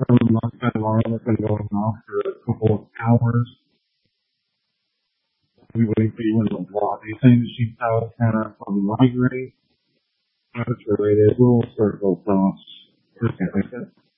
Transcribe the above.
that alarm has been going off for a couple of hours. We waiting for you in the block. Are you saying that she's out kind of a migraine? That's related. We'll circle across. Okay, like that.